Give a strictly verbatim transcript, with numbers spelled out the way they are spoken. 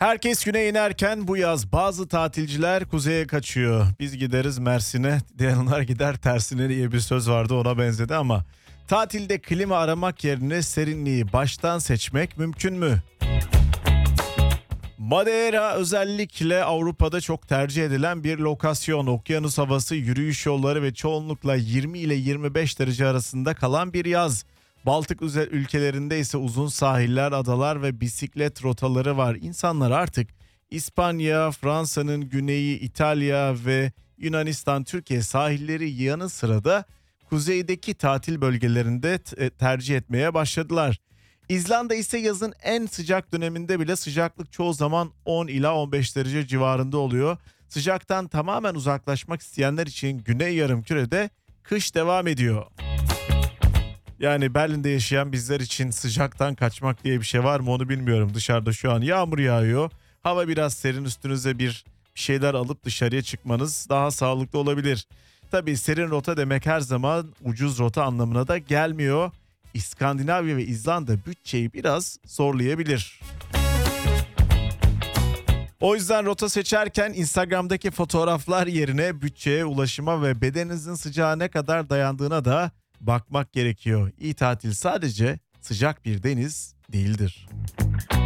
Herkes güneye inerken bu yaz bazı tatilciler kuzeye kaçıyor. Biz gideriz Mersin'e, diğerler gider tersine diye bir söz vardı, ona benzedi ama tatilde klima aramak yerine serinliği baştan seçmek mümkün mü? Madeira özellikle Avrupa'da çok tercih edilen bir lokasyon. Okyanus havası, yürüyüş yolları ve çoğunlukla yirmi ile yirmi beş derece arasında kalan bir yaz. Baltık ülkelerinde ise uzun sahiller, adalar ve bisiklet rotaları var. İnsanlar artık İspanya, Fransa'nın güneyi, İtalya ve Yunanistan, Türkiye sahilleri yanı sıra da kuzeydeki tatil bölgelerinde tercih etmeye başladılar. İzlanda ise yazın en sıcak döneminde bile sıcaklık çoğu zaman on ila on beş derece civarında oluyor. Sıcaktan tamamen uzaklaşmak isteyenler için Güney Yarımküre'de kış devam ediyor. Yani Berlin'de yaşayan bizler için sıcaktan kaçmak diye bir şey var mı onu bilmiyorum. Dışarıda şu an yağmur yağıyor. Hava biraz serin, üstünüze bir şeyler alıp dışarıya çıkmanız daha sağlıklı olabilir. Tabii serin rota demek her zaman ucuz rota anlamına da gelmiyor. İskandinavya ve İzlanda bütçeyi biraz zorlayabilir. O yüzden rota seçerken Instagram'daki fotoğraflar yerine bütçeye, ulaşıma ve bedeninizin sıcağa ne kadar dayandığına da bakmak gerekiyor. İyi tatil sadece sıcak bir deniz değildir.